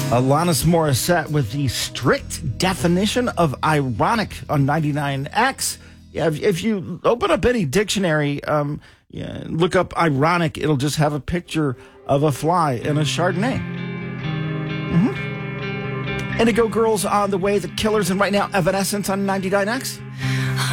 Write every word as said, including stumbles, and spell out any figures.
Alanis Morissette with the strict definition of ironic on ninety-nine X. Yeah, if, if you open up any dictionary, um, yeah, look up ironic, it'll just have a picture of a fly in a Chardonnay. Mm-hmm. Indigo Girls on the way, The Killers, and right now Evanescence on ninety-nine X.